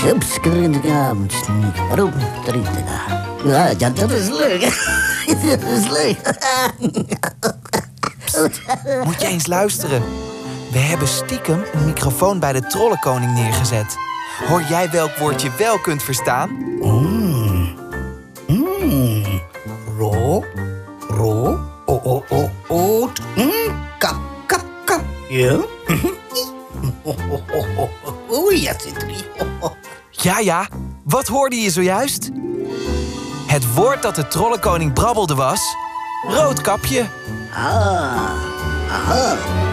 Ja, dat is leuk. Dat is leuk. Moet je eens luisteren. We hebben stiekem een microfoon bij de Trollenkoning neergezet. Hoor jij welk woord je wel kunt verstaan? Ro, oot, kap. Ja? Oei, ja, zit er. Ja, wat hoorde je zojuist? Het woord dat de Trollenkoning brabbelde was... Roodkapje. Aha.